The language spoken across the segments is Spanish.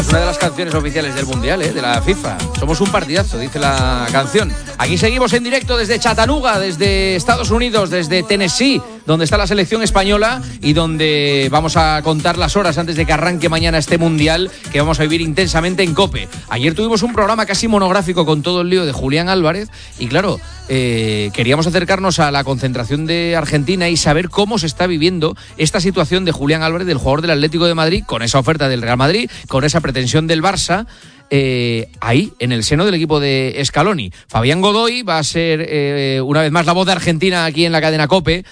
Una de las canciones oficiales del Mundial, de la FIFA. Somos un partidazo, dice la canción. Aquí seguimos en directo desde Chattanooga, desde Estados Unidos, desde Tennessee, donde está la selección española y donde vamos a contar las horas antes de que arranque mañana este Mundial que vamos a vivir intensamente en COPE. Ayer tuvimos un programa casi monográfico con todo el lío de Julián Álvarez y claro, queríamos acercarnos a la concentración de Argentina y saber cómo se está viviendo esta situación de Julián Álvarez, del jugador del Atlético de Madrid, con esa oferta del Real Madrid, con esa pretensión del Barça, ahí, en el seno del equipo de Scaloni. Fabián Godoy va a ser una vez más la voz de Argentina aquí en la cadena COPE.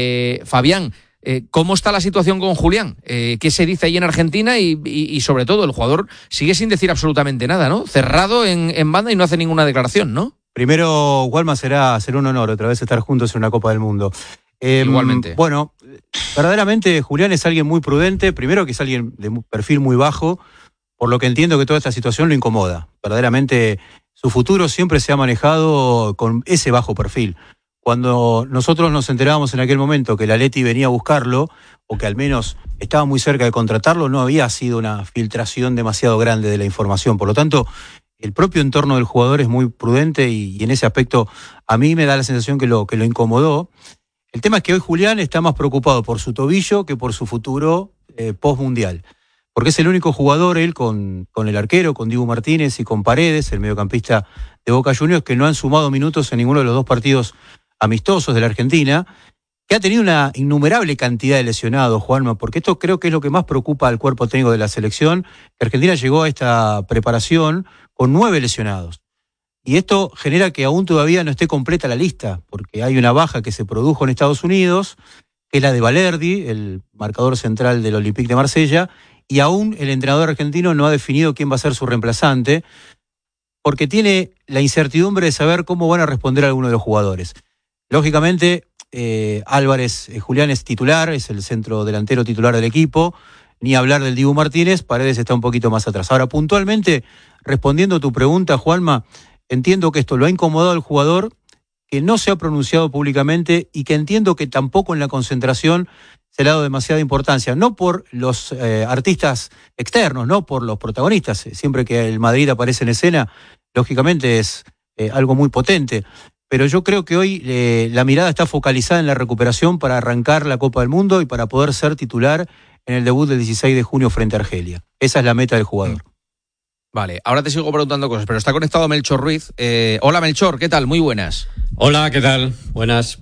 Fabián, ¿cómo está la situación con Julián? ¿Qué se dice ahí en Argentina? Y sobre todo, el jugador sigue sin decir absolutamente nada, ¿no? Cerrado en banda y no hace ninguna declaración, ¿no? Primero, Walma, será un honor otra vez estar juntos en una Copa del Mundo. Igualmente. Bueno, verdaderamente Julián es alguien muy prudente, primero que es alguien de perfil muy bajo, por lo que entiendo que toda esta situación lo incomoda. Verdaderamente su futuro siempre se ha manejado con ese bajo perfil. Cuando nosotros nos enterábamos en aquel momento que el Atleti venía a buscarlo, o que al menos estaba muy cerca de contratarlo, no había sido una filtración demasiado grande de la información. Por lo tanto, el propio entorno del jugador es muy prudente y en ese aspecto a mí me da la sensación que lo incomodó. El tema es que hoy Julián está más preocupado por su tobillo que por su futuro post-mundial. Porque es el único jugador, él con el arquero, con Dibu Martínez y con Paredes, el mediocampista de Boca Juniors, que no han sumado minutos en ninguno de los dos partidos amistosos de la Argentina, que ha tenido una innumerable cantidad de lesionados, Juanma, porque esto creo que es lo que más preocupa al cuerpo técnico de la selección, que Argentina llegó a esta preparación con 9 lesionados. Y esto genera que aún todavía no esté completa la lista, porque hay una baja que se produjo en Estados Unidos, que es la de Balerdi, el marcador central del Olympique de Marsella, y aún el entrenador argentino no ha definido quién va a ser su reemplazante, porque tiene la incertidumbre de saber cómo van a responder algunos de los jugadores. Lógicamente, Álvarez, Julián es titular, es el centro delantero titular del equipo, ni hablar del Dibu Martínez, Paredes está un poquito más atrás. Ahora, puntualmente, respondiendo a tu pregunta, Juanma, entiendo que esto lo ha incomodado al jugador, que no se ha pronunciado públicamente y que entiendo que tampoco en la concentración se le ha dado demasiada importancia, no por los artistas externos, no por los protagonistas. Siempre que el Madrid aparece en escena, lógicamente es algo muy potente. Pero yo creo que hoy la mirada está focalizada en la recuperación para arrancar la Copa del Mundo y para poder ser titular en el debut del 16 de junio frente a Argelia. Esa es la meta del jugador. Vale, ahora te sigo preguntando cosas, pero está conectado Melchor Ruiz. Hola Melchor, ¿qué tal? Muy buenas. Hola, ¿qué tal? Buenas.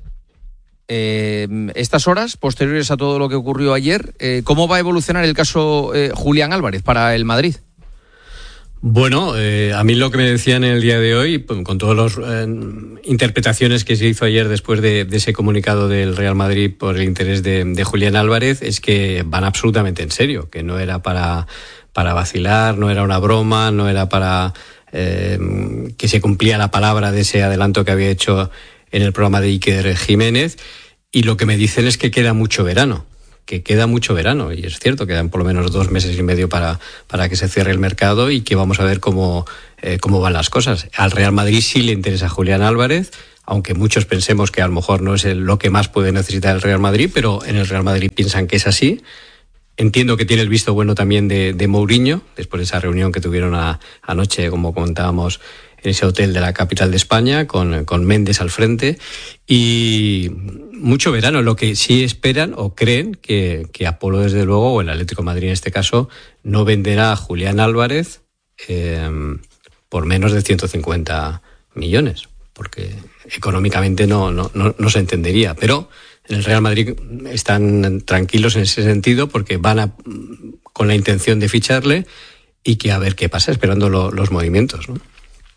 Estas horas, posteriores a todo lo que ocurrió ayer, ¿cómo va a evolucionar el caso Julián Álvarez para el Madrid? Bueno, a mí lo que me decían el día de hoy, con todas las interpretaciones que se hizo ayer después de ese comunicado del Real Madrid por el interés de Julián Álvarez, es que van absolutamente en serio, que no era para vacilar, no era una broma, no era para que se cumplía la palabra de ese adelanto que había hecho en el programa de Iker Jiménez, y lo que me dicen es que queda mucho verano, y es cierto, quedan por lo menos 2 meses y medio para que se cierre el mercado y que vamos a ver cómo van las cosas. Al Real Madrid sí le interesa Julián Álvarez, aunque muchos pensemos que a lo mejor no es lo que más puede necesitar el Real Madrid, pero en el Real Madrid piensan que es así. Entiendo que tiene el visto bueno también de Mourinho, después de esa reunión que tuvieron anoche, como comentábamos, en ese hotel de la capital de España, con Méndez al frente, y mucho verano. Lo que sí esperan o creen que Apolo, desde luego, o el Atlético de Madrid en este caso, no venderá a Julián Álvarez por menos de 150 millones, porque económicamente no se entendería, pero en el Real Madrid están tranquilos en ese sentido porque van con la intención de ficharle y que a ver qué pasa, esperando los movimientos, ¿no?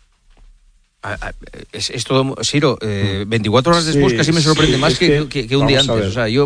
Es todo, Siro, 24 horas después casi me sorprende más que un día antes. O sea, yo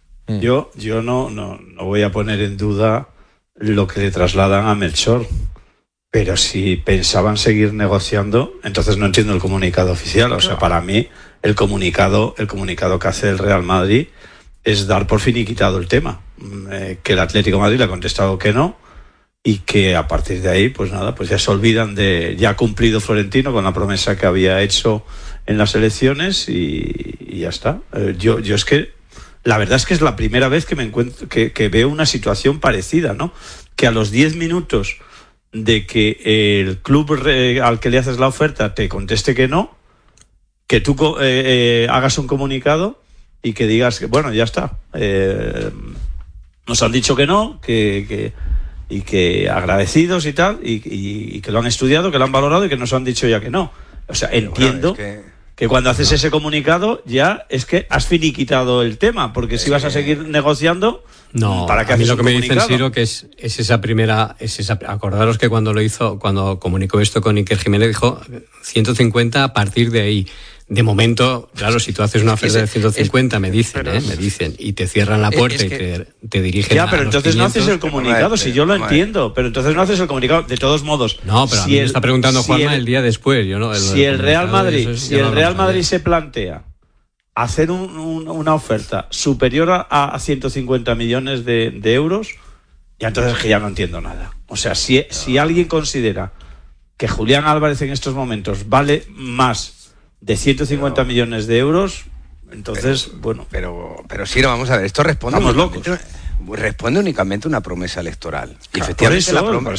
no voy a poner en duda lo que le trasladan a Melchor, pero si pensaban seguir negociando, entonces no entiendo el comunicado oficial. O sea, para mí el comunicado que hace el Real Madrid es dar por finiquitado el tema, que el Atlético de Madrid le ha contestado que no, y que a partir de ahí, pues nada, pues ya se olvidan de, ya ha cumplido Florentino con la promesa que había hecho en las elecciones y ya está. Yo es que, la verdad es que es la primera vez que me encuentro, que veo una situación parecida, ¿no? Que a los 10 minutos de que el club al que le haces la oferta te conteste que no, que tú hagas un comunicado y que digas que, bueno, ya está. Nos han dicho que no, y que agradecidos y tal, y que lo han estudiado, que lo han valorado y que nos han dicho ya que no. O sea, entiendo que cuando haces ese comunicado ya es que has finiquitado el tema, porque si vas a seguir negociando, ¿para qué a mí haces lo que un me dicen, comunicado? Ciro, que es esa primera, acordaros que cuando comunicó esto con Iker Jiménez dijo 150 a partir de ahí. De momento, claro, si tú haces una oferta de 150, me dicen, y te cierran la puerta y te dirigen ya, a pero los entonces 500, no haces el comunicado, si yo lo entiendo, pero entonces no haces el comunicado, de todos modos. No, pero a mí me está preguntando Juanma el día después. Yo no, si el Real Madrid se plantea hacer una oferta superior a 150 millones de euros, ya entonces es que ya no entiendo nada. O sea, si alguien considera que Julián Álvarez en estos momentos vale más de 150 millones de euros, entonces, bueno. Pero Ciro, vamos a ver, esto responde únicamente a una promesa electoral. Y efectivamente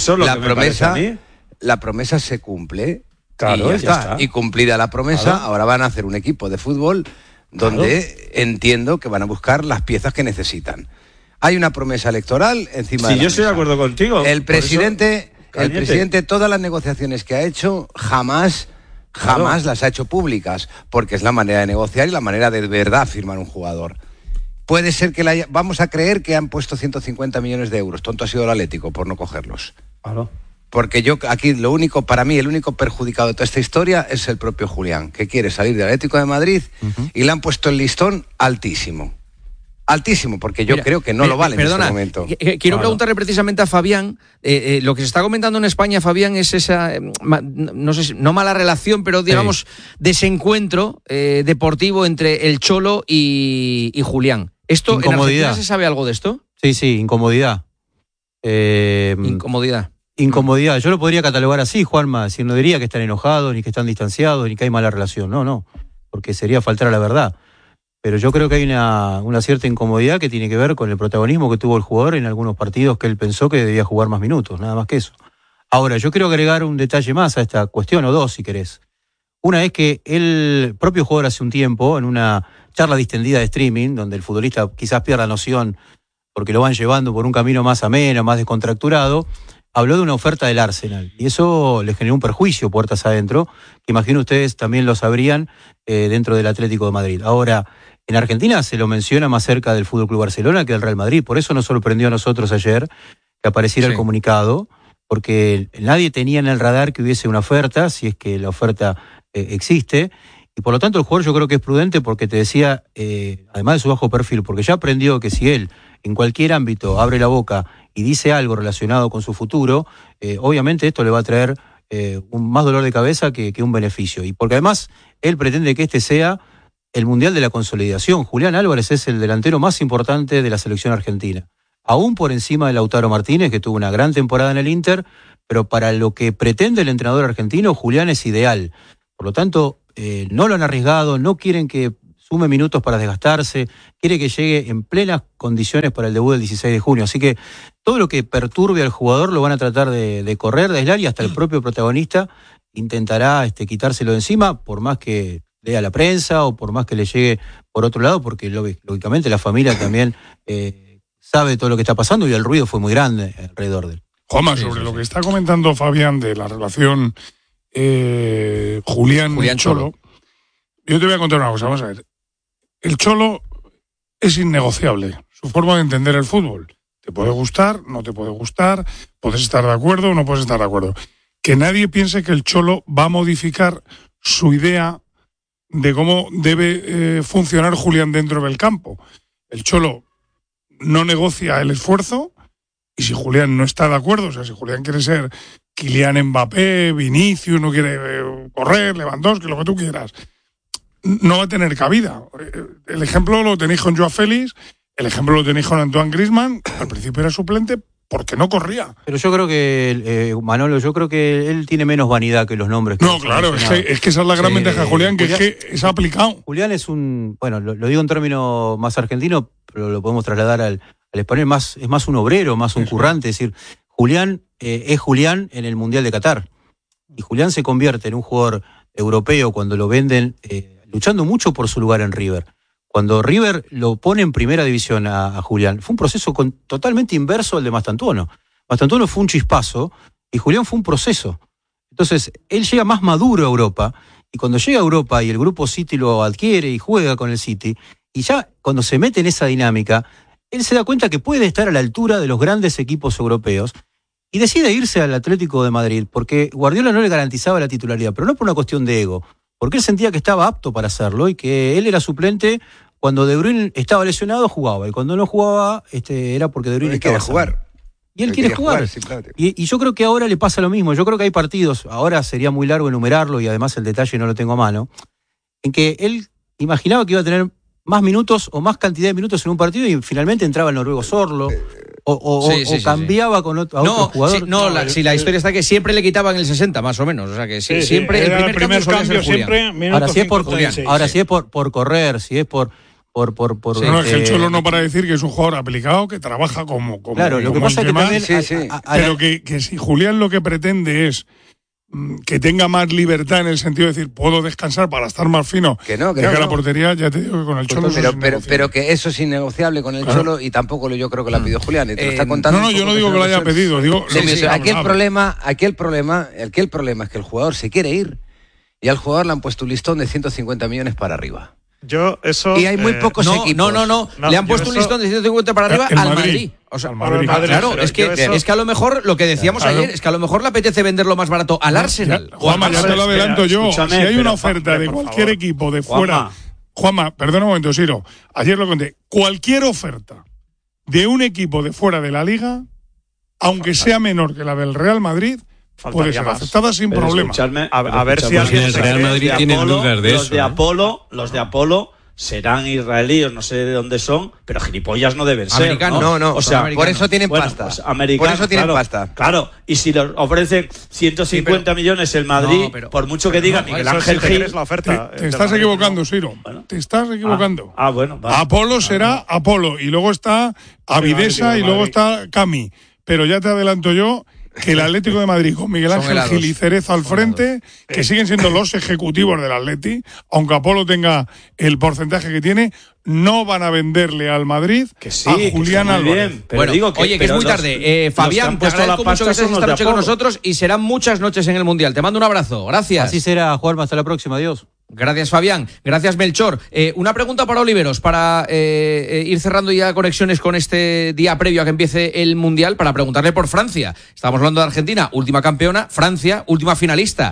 la promesa se cumple, claro, y ya está. Y cumplida la promesa, ahora van a hacer un equipo de fútbol donde entiendo que van a buscar las piezas que necesitan. Hay una promesa electoral encima de la yo estoy de acuerdo contigo. El presidente, todas las negociaciones que ha hecho, jamás las ha hecho públicas, porque es la manera de negociar y la manera de verdad firmar un jugador. Puede ser que vamos a creer que han puesto 150 millones de euros. Tonto ha sido el Atlético por no cogerlos. Claro. Porque aquí para mí, el único perjudicado de toda esta historia es el propio Julián, que quiere salir del Atlético de Madrid y le han puesto el listón altísimo. Altísimo, porque yo creo que no lo vale en este momento. Quiero preguntarle precisamente a Fabián, lo que se está comentando en España, Fabián, es esa, no sé, no mala relación, pero digamos desencuentro deportivo entre el Cholo y Julián. ¿Esto en Argentina se sabe algo de esto? Sí, incomodidad. Incomodidad. Yo lo podría catalogar así, Juanma, no diría que están enojados, ni que están distanciados, ni que hay mala relación. No, porque sería faltar a la verdad. Pero yo creo que hay una cierta incomodidad que tiene que ver con el protagonismo que tuvo el jugador en algunos partidos que él pensó que debía jugar más minutos, nada más que eso. Ahora, yo quiero agregar un detalle más a esta cuestión, o dos si querés. Una es que el propio jugador hace un tiempo, en una charla distendida de streaming, donde el futbolista quizás pierda noción porque lo van llevando por un camino más ameno, más descontracturado, habló de una oferta del Arsenal. Y eso le generó un perjuicio puertas adentro, que imagino ustedes también lo sabrían dentro del Atlético de Madrid. Ahora, en Argentina se lo menciona más cerca del FC Barcelona que del Real Madrid. Por eso nos sorprendió a nosotros ayer que apareciera el comunicado, porque nadie tenía en el radar que hubiese una oferta, si es que la oferta existe. Y por lo tanto el jugador yo creo que es prudente porque te decía, además de su bajo perfil, porque ya aprendió que si él en cualquier ámbito abre la boca y dice algo relacionado con su futuro, obviamente esto le va a traer un más dolor de cabeza que un beneficio. Y porque además él pretende que este sea el Mundial de la Consolidación. Julián Álvarez es el delantero más importante de la selección argentina. Aún por encima de Lautaro Martínez, que tuvo una gran temporada en el Inter, pero para lo que pretende el entrenador argentino, Julián es ideal. Por lo tanto, no lo han arriesgado, no quieren que sume minutos para desgastarse, quiere que llegue en plenas condiciones para el debut del 16 de junio. Así que todo lo que perturbe al jugador lo van a tratar de correr, de aislar, y hasta el propio protagonista intentará quitárselo de encima, por más que lea la prensa o por más que le llegue por otro lado, porque lógicamente la familia también sabe todo lo que está pasando y el ruido fue muy grande alrededor de él. Juanma, sobre lo que está comentando Fabián de la relación Julián-Cholo, yo te voy a contar una cosa, vamos a ver. El Cholo es innegociable, su forma de entender el fútbol. Te puede gustar, no te puede gustar, puedes estar de acuerdo o no puedes estar de acuerdo. Que nadie piense que el Cholo va a modificar su idea de cómo debe funcionar Julián dentro del campo. El Cholo no negocia el esfuerzo, y si Julián no está de acuerdo, o sea, si Julián quiere ser Kylian Mbappé, Vinicius, no quiere correr, Lewandowski, lo que tú quieras, no va a tener cabida. El ejemplo lo tenéis con Joao Félix, el ejemplo lo tenéis con Antoine Griezmann, al principio era suplente porque no corría. Pero yo creo que, Manolo, él tiene menos vanidad que los nombres. No, claro, es que esa es la gran ventaja de Julián, que es aplicado. Julián es lo digo en términos más argentinos, pero lo podemos trasladar al español, es más un obrero, más un currante. Es decir, Julián es Julián en el Mundial de Qatar. Y Julián se convierte en un jugador europeo cuando lo venden, luchando mucho por su lugar en River. Cuando River lo pone en primera división a Julián, fue un proceso totalmente inverso al de Mastantuono. Mastantuono fue un chispazo y Julián fue un proceso. Entonces, él llega más maduro a Europa, y cuando llega a Europa y el grupo City lo adquiere y juega con el City, y ya cuando se mete en esa dinámica, él se da cuenta que puede estar a la altura de los grandes equipos europeos y decide irse al Atlético de Madrid, porque Guardiola no le garantizaba la titularidad, pero no por una cuestión de ego, porque él sentía que estaba apto para hacerlo y que él era suplente. Cuando De Bruyne estaba lesionado, jugaba, y cuando no jugaba, era porque De Bruyne estaba jugar. Y él quiere jugar. Sí, claro. Y yo creo que ahora le pasa lo mismo. Yo creo que hay partidos, ahora sería muy largo enumerarlo, y además el detalle no lo tengo a mano, en que él imaginaba que iba a tener más minutos o más cantidad de minutos en un partido y finalmente entraba el noruego Sorlo. O cambiaba con otro jugador. La historia está que siempre le quitaban el 60, más o menos. O sea que siempre el primer cambio siempre. Ahora si es por correr, si es por es que el Cholo no para decir que es un jugador aplicado, que trabaja como claro, lo que pasa es que también pero que si Julián lo que pretende es que tenga más libertad, en el sentido de decir, puedo descansar para estar más fino, que la portería, ya te digo que con el Cholo pero que eso es innegociable con el Cholo, y tampoco yo creo que lo ha pedido Julián, y te lo está contando. No, yo no digo que lo haya pedido, digo aquí el problema es que el jugador se quiere ir, y al jugador le han puesto un listón de 150 millones para arriba. Y hay muy pocos equipos. No. Le han puesto un listón de 150 para arriba al Madrid. O sea, claro, es que a lo mejor lo que decíamos ayer es que a lo mejor le apetece venderlo más barato al Arsenal. Juanma, ya te lo adelanto yo. Si hay una oferta de cualquier equipo de fuera. Juanma, perdona un momento, Siro. Ayer lo conté. Cualquier oferta de un equipo de fuera de la liga, aunque sea menor que la del Real Madrid, puede ser aceptada sin problema. A ver si alguien el Real Madrid tiene dudas de eso. Los de Apolo serán israelíes, no sé de dónde son, pero gilipollas no deben ser. Americanos. No. O sea, por eso tienen pasta. Pues americanos, por eso tienen pasta. Claro, y si les ofrecen 150 millones el Madrid, por mucho que diga Miguel Ángel Gil. Te estás equivocando, Siro. Te estás equivocando. Bueno. Vale. Apolo será Apolo, y luego está Avidesa, y luego está Cami. Pero ya te adelanto yo que el Atlético de Madrid, con Miguel Ángel Gil y Cerezo al frente, que siguen siendo los ejecutivos del Atleti, aunque Apolo tenga el porcentaje que tiene, no van a venderle al Madrid a Julián Álvarez. Bueno, que es muy tarde. Fabián, te agradezco mucho que estés esta noche con nosotros, y serán muchas noches en el Mundial. Te mando un abrazo. Gracias. Así será, Juanma. Hasta la próxima. Adiós. Gracias, Fabián. Gracias, Melchor. Una pregunta para Oliveros, para ir cerrando ya conexiones con este día previo a que empiece el Mundial, para preguntarle por Francia. Estamos hablando de Argentina, última campeona, Francia, última finalista.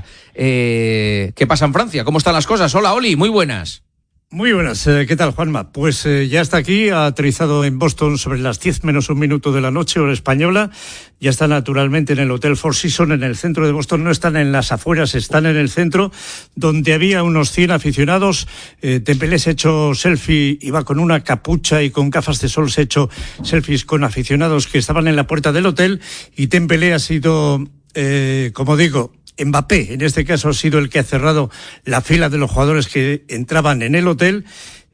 ¿Qué pasa en Francia? ¿Cómo están las cosas? Hola, Oli, muy buenas. Muy buenas, ¿qué tal, Juanma? Pues ya está aquí, ha aterrizado en Boston sobre las 10 menos un minuto de la noche, hora española. Ya está naturalmente en el Hotel Four Seasons, en el centro de Boston. No están en las afueras, están en el centro, donde había unos 100 aficionados. Dembélé se ha hecho selfie, iba con una capucha y con gafas de sol, se ha hecho selfies con aficionados que estaban en la puerta del hotel. Y Dembélé ha sido, como digo, Mbappé, en este caso, ha sido el que ha cerrado la fila de los jugadores que entraban en el hotel.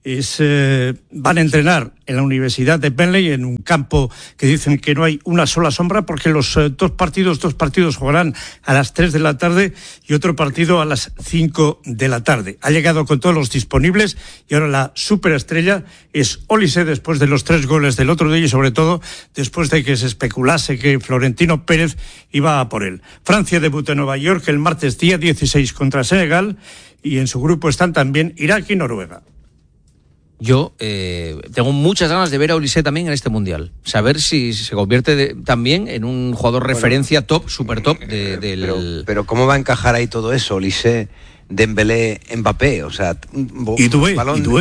Van a entrenar en la Universidad de Burnley, en un campo que dicen que no hay una sola sombra, porque los dos partidos jugarán a las 3 de la tarde y otro partido a las 5 de la tarde. Ha llegado con todos los disponibles, y ahora la superestrella es Olise, después de los 3 goles del otro día, y sobre todo después de que se especulase que Florentino Pérez iba a por él. Francia debuta en Nueva York el martes día 16 contra Senegal, y en su grupo están también Irak y Noruega. Yo tengo muchas ganas de ver a Olise también en este Mundial. Saber si se convierte también en un jugador referencia top, super top pero ¿cómo va a encajar ahí todo eso? Olise, Dembélé, Mbappé, o sea... Y Doué.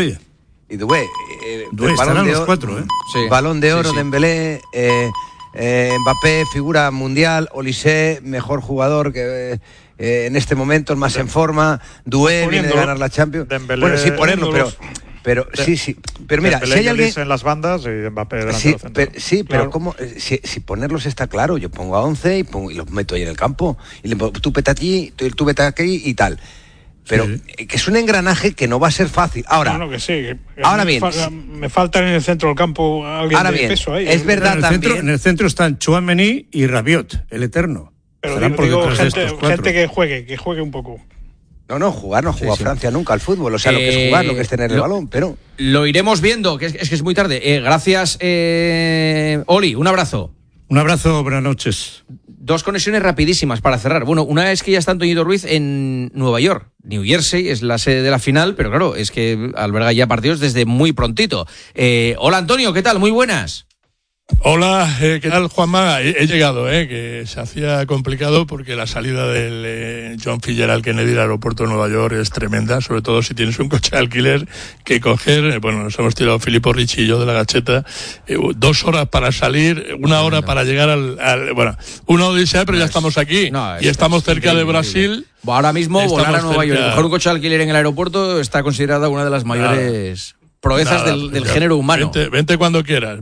Estarán los 4, ¿eh? Sí. Balón de oro, sí. Dembélé, Mbappé, figura mundial, Olise, mejor jugador que... en este momento, el más en forma, Doué viene de ganar la Champions. Dembélé, bueno, sí, ponerlo, pero sí. Pero mira, Dembélé, si hay alguien en las bandas y Mbappé delante del centro. Pero claro. ¿Cómo? Si ponerlos está claro, yo pongo a 11 y los meto ahí en el campo. Y le pongo, tú vete aquí, tú vete aquí y tal. pero que es un engranaje que no va a ser fácil. Ahora, que sí. Ahora bien, me falta en el centro del campo alguien de peso ahí. Es verdad también. En el centro están Tchouaméni y Rabiot, el eterno. Pero digo gente que juegue un poco. No jugado Francia nunca al fútbol, o sea, lo que es jugar, lo que es tener el balón, pero... Lo iremos viendo, que es muy tarde. Gracias, Oli, un abrazo. Un abrazo, buenas noches. 2 conexiones rapidísimas para cerrar. Bueno, una es que ya está Antoñito Ruiz en Nueva York. New Jersey es la sede de la final, pero claro, es que alberga ya partidos desde muy prontito. Hola, Antonio, ¿qué tal? Muy buenas. Hola, ¿qué tal, Juanma? He llegado, que se hacía complicado porque la salida del John Fitzgerald Kennedy del aeropuerto de Nueva York es tremenda, sobre todo si tienes un coche de alquiler que coger. Bueno, nos hemos tirado Filippo Ricci y yo de la gacheta, 2 horas para salir, 1 hora para llegar bueno, una odisea, pero ya estamos aquí y estamos cerca de Brasil. Ahora mismo volar a Nueva York y coger un coche de alquiler en el aeropuerto está considerada una de las mayores... proezas del género humano. Vente cuando quieras.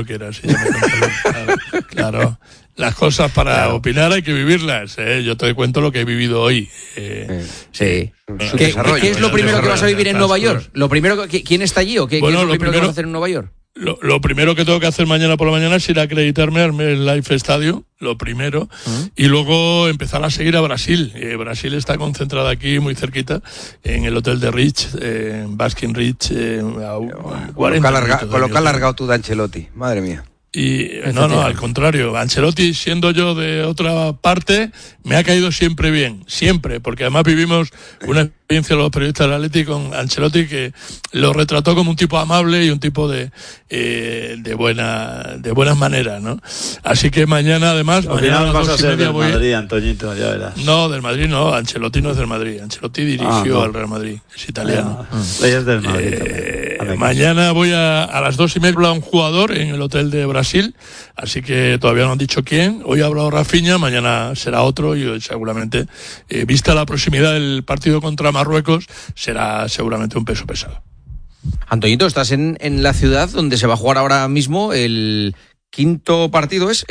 Claro. Las cosas para opinar hay que vivirlas. Yo te cuento lo que he vivido hoy. Sí. ¿Qué es lo primero que vas a vivir en Nueva York? ¿Quién está allí o qué es lo primero que vas a hacer en Nueva York? Lo primero que tengo que hacer mañana por la mañana es ir a acreditarme al Life Stadium, lo primero, y luego empezar a seguir a Brasil. Brasil está concentrada aquí, muy cerquita, en el hotel de Rich, en Baskin Rich. Con lo que ha largado tú de Ancelotti, madre mía. Y no, al contrario, Ancelotti, siendo yo de otra parte, me ha caído siempre bien, siempre, porque además vivimos una experiencia los periodistas del Atleti con Ancelotti que lo retrató como un tipo amable y un tipo de buenas maneras, ¿no? Así que mañana, además, mañana a las 2:30 voy. Madrid, Antoñito, ya verás. No, del Madrid no, Ancelotti no es del Madrid. Ancelotti dirigió al Real Madrid, es italiano. Ella es del Madrid. Mañana voy a las 2:30 a un jugador en el hotel de Brasil, así que todavía no han dicho quién. Hoy ha hablado Rafinha, mañana será otro y seguramente, vista la proximidad del partido contra Marruecos, será seguramente un peso pesado. Antoñito, estás en la ciudad donde se va a jugar ahora mismo el quinto partido, ¿es?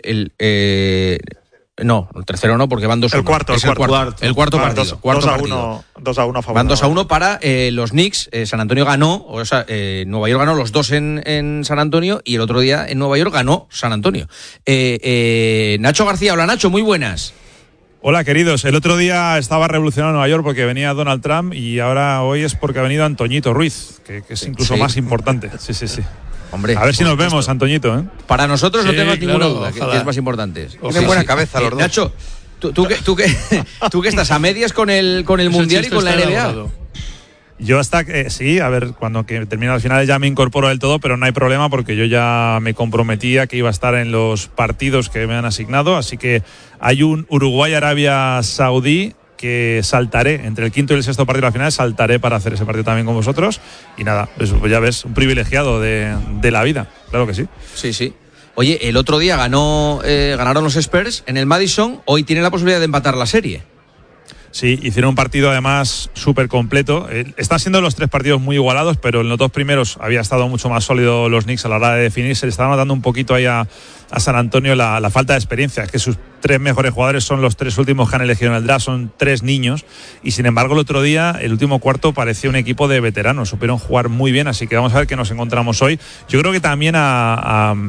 No, el tercero no, porque van 2-1. El cuarto partido. 2-1 favor. Van 2-1 para los Knicks. San Antonio ganó, Nueva York ganó los 2 en San Antonio y el otro día en Nueva York ganó San Antonio. Nacho García, hola Nacho, muy buenas. Hola queridos, el otro día estaba revolucionando Nueva York porque venía Donald Trump y hoy es porque ha venido Antoñito Ruiz, que es incluso más importante. Sí. Hombre, a ver si nos vemos, Antoñito. Para nosotros no tengas ninguna duda, que es más importante. Tienen buena cabeza los dos. Nacho, tú que estás a medias con el Mundial y con la NBA. Yo hasta que sí, a ver, cuando termine las finales ya me incorporo del todo, pero no hay problema porque yo ya me comprometía que iba a estar en los partidos que me han asignado, así que hay un Uruguay-Arabia Saudí que saltaré, entre el quinto y el sexto partido de la final, saltaré para hacer ese partido también con vosotros. Y nada, pues ya ves, un privilegiado de la vida, claro que sí. Sí. Oye, el otro día ganaron los Spurs en el Madison, hoy tienen la posibilidad de empatar la serie. Sí, hicieron un partido además súper completo. Están siendo los 3 partidos muy igualados, pero en los 2 primeros había estado mucho más sólido los Knicks a la hora de definir. Se le estaba notando un poquito ahí a San Antonio la falta de experiencia. Es que sus 3 mejores jugadores son los 3 últimos que han elegido en el draft, son 3 niños. Y sin embargo, el otro día, el último cuarto, parecía un equipo de veteranos. Supieron jugar muy bien, así que vamos a ver qué nos encontramos hoy. Yo creo que también a